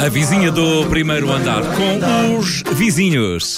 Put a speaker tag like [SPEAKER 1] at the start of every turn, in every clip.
[SPEAKER 1] A vizinha do primeiro andar com os vizinhos.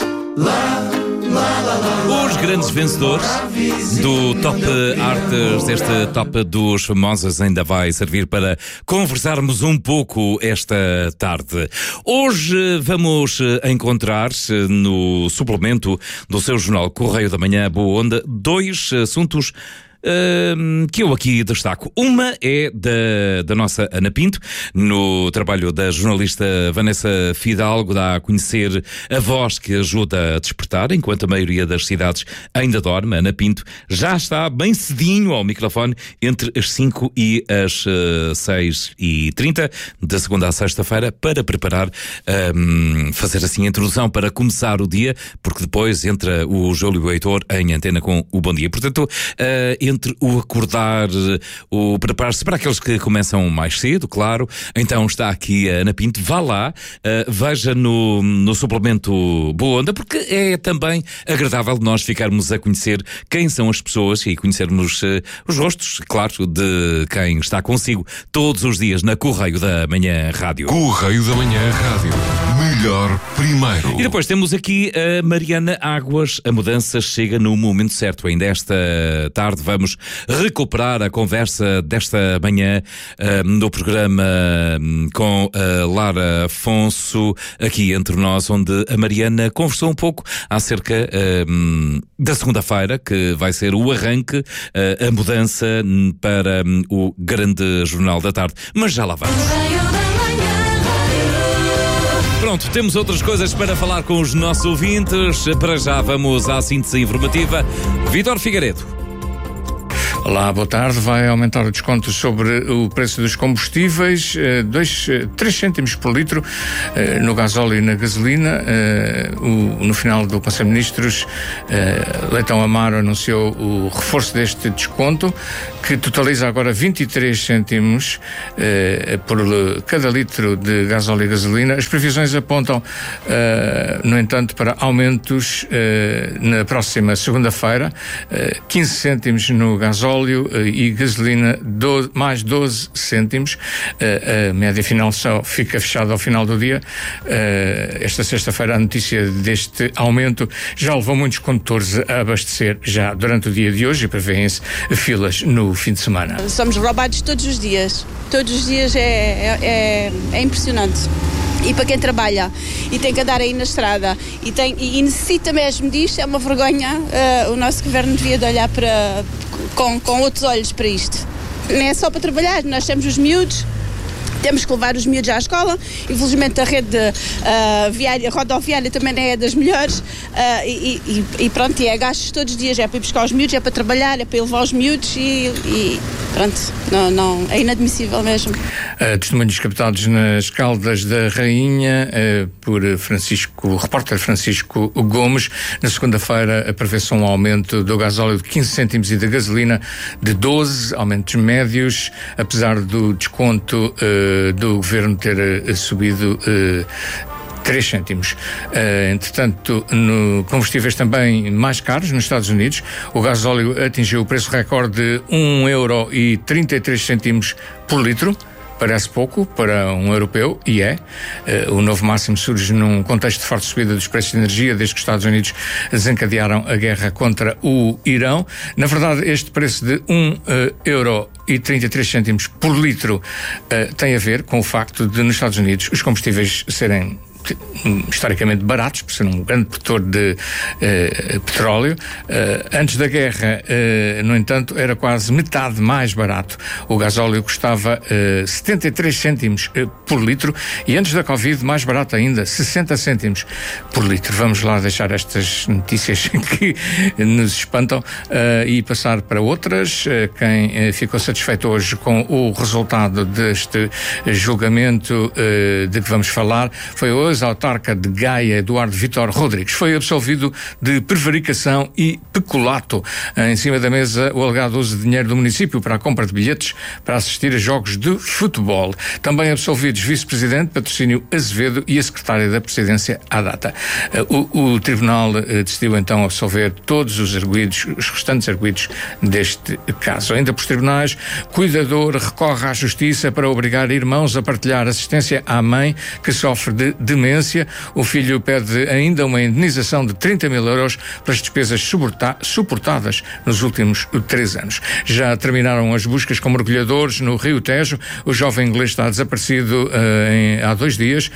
[SPEAKER 1] Os grandes vencedores do Top Artes, deste Top dos Famosos, ainda vai servir para conversarmos um pouco esta tarde. Hoje vamos encontrar no suplemento do seu jornal Correio da Manhã Boa Onda dois assuntos que eu aqui destaco. Uma é da nossa Ana Pinto, no trabalho da jornalista Vanessa Fidalgo, dá a conhecer a voz que ajuda a despertar, enquanto a maioria das cidades ainda dorme. Ana Pinto já está bem cedinho ao microfone, entre as 5 e as 6h30, da segunda à sexta-feira, para preparar, fazer assim a introdução para começar o dia, porque depois entra o Júlio Heitor em antena com o Bom Dia. Portanto, entre o acordar, o preparar-se para aqueles que começam mais cedo, claro, então está aqui a Ana Pinto. Vá lá, veja no suplemento Boa Onda, porque é também agradável nós ficarmos a conhecer quem são as pessoas e conhecermos os rostos, claro, de quem está consigo todos os dias na Correio da Manhã Rádio.
[SPEAKER 2] Correio da Manhã Rádio. Melhor primeiro.
[SPEAKER 1] E depois temos aqui a Mariana Águas. A mudança chega no momento certo. Ainda esta tarde vamos recuperar a conversa desta manhã no programa com a Lara Afonso, aqui entre nós, onde a Mariana conversou um pouco acerca da segunda-feira, que vai ser o arranque, a mudança para o grande jornal da tarde. Mas já lá vamos. Pronto, temos outras coisas para falar com os nossos ouvintes. Para já vamos à síntese informativa. Vítor Figueiredo.
[SPEAKER 3] Olá, boa tarde. Vai aumentar o desconto sobre o preço dos combustíveis, 3 cêntimos por litro no gasóleo e na gasolina. No final do Conselho de Ministros, Leitão Amaro anunciou o reforço deste desconto, que totaliza agora 23 cêntimos por cada litro de gasóleo e gasolina. As previsões apontam, no entanto, para aumentos na próxima segunda-feira, 15 cêntimos no gasóleo e gasolina mais 12 cêntimos. A média final só fica fechada ao final do dia. Esta sexta-feira a notícia deste aumento já levou muitos condutores a abastecer já durante o dia de hoje e prevêem-se filas no fim de semana.
[SPEAKER 4] Somos roubados todos os dias. Todos os dias é impressionante. E para quem trabalha e tem que andar aí na estrada e necessita mesmo disto, é uma vergonha. O nosso governo devia de olhar com outros olhos para isto. Não é só para trabalhar, nós temos os miúdos, temos que levar os miúdos à escola. Infelizmente a rede rodoviária também não é das melhores, e pronto, é gastos todos os dias, é para ir buscar os miúdos, é para trabalhar, é para ir levar os miúdos e pronto, não, é inadmissível mesmo.
[SPEAKER 3] Testemunhos captados nas Caldas da Rainha por repórter Francisco Gomes. Na segunda-feira prevê-se um aumento do gasóleo de 15 cêntimos e da gasolina de 12, aumentos médios, apesar do desconto do governo ter subido 3 cêntimos. Entretanto, no combustíveis também mais caros nos Estados Unidos, o gasóleo atingiu o preço recorde de 1,33 € por litro. Parece pouco para um europeu, e é. O novo máximo surge num contexto de forte subida dos preços de energia desde que os Estados Unidos desencadearam a guerra contra o Irão. Na verdade, este preço de 1,33 € por litro tem a ver com o facto de, nos Estados Unidos, os combustíveis serem historicamente baratos, por ser um grande produtor de petróleo. Antes da guerra, no entanto, era quase metade mais barato. O gasóleo custava 73 cêntimos por litro e antes da Covid, mais barato ainda, 60 cêntimos por litro. Vamos lá deixar estas notícias que nos espantam e passar para outras. Quem ficou satisfeito hoje com o resultado deste julgamento de que vamos falar foi hoje ex-autarca de Gaia, Eduardo Vitor Rodrigues. Foi absolvido de prevaricação e peculato. Em cima da mesa, o alegado uso de dinheiro do município para a compra de bilhetes para assistir a jogos de futebol. Também absolvidos vice-presidente Patrocínio Azevedo e a secretária da presidência à data. O tribunal decidiu então absolver todos os restantes arguidos deste caso. Ainda por tribunais, cuidador recorre à justiça para obrigar irmãos a partilhar assistência à mãe que sofre de demência. O filho pede ainda uma indenização de 30 mil euros pelas despesas suportadas nos últimos 3 anos. Já terminaram as buscas com mergulhadores no Rio Tejo. O jovem inglês está desaparecido há 2 dias.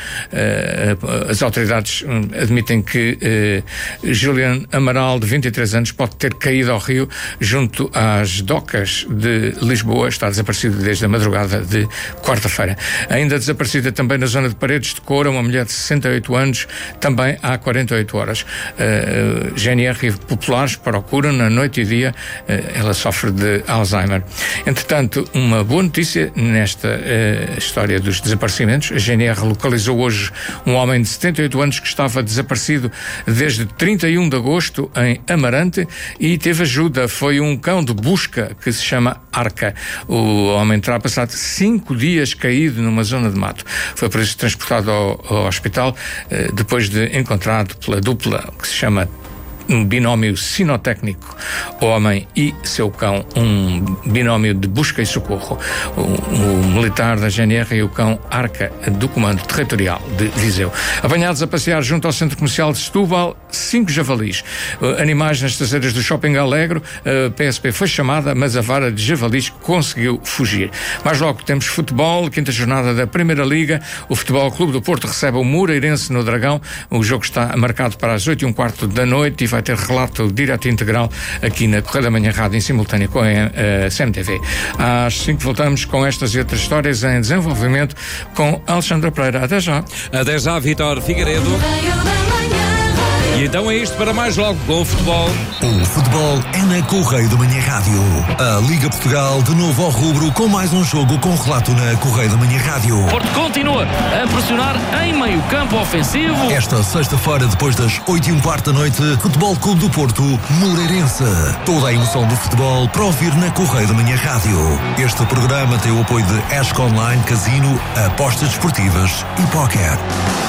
[SPEAKER 3] As autoridades admitem que Julian Amaral, de 23 anos, pode ter caído ao rio junto às docas de Lisboa. Está desaparecido desde a madrugada de quarta-feira. Ainda desaparecida também na zona de Paredes de Coura, uma mulher de 68 anos, também há 48 horas. GNR populares procuram na noite e dia. Ela sofre de Alzheimer. Entretanto, uma boa notícia nesta história dos desaparecimentos. A GNR localizou hoje um homem de 78 anos que estava desaparecido desde 31 de agosto em Amarante e teve ajuda. Foi um cão de busca que se chama Arca. O homem terá passado 5 dias caído numa zona de mato. Foi por isso transportado ao hospital depois de encontrado pela dupla que se chama um binómio sinotécnico, o homem e seu cão, um binómio de busca e socorro. O militar da GNR e o cão Arca, do Comando Territorial de Viseu. Apanhados a passear junto ao Centro Comercial de Setúbal, 5 javalis. Animais nas traseiras do Shopping Alegro. A PSP foi chamada, mas a vara de javalis conseguiu fugir. Mais logo temos futebol, 5ª jornada da Primeira Liga. O Futebol Clube do Porto recebe o Moreirense no Dragão. O jogo está marcado para as 8h15 da noite e vai ter relato direto e integral aqui na Correio da Manhã Rádio, em simultâneo com a CMTV. Às 5 voltamos com estas e outras histórias em desenvolvimento com Alexandra Pereira. Até já.
[SPEAKER 1] Até já, Vítor Figueiredo. E então é isto, para mais logo com o futebol.
[SPEAKER 5] O futebol é na Correio da Manhã Rádio. A Liga Portugal de novo ao rubro com mais um jogo com relato na Correio da Manhã Rádio.
[SPEAKER 6] Porto continua a pressionar em meio campo ofensivo.
[SPEAKER 5] Esta sexta-feira, depois das 8h15 da noite, Futebol Clube do Porto, Moreirense. Toda a emoção do futebol para ouvir na Correio da Manhã Rádio. Este programa tem o apoio de ESC Online, Casino, apostas desportivas e póquer.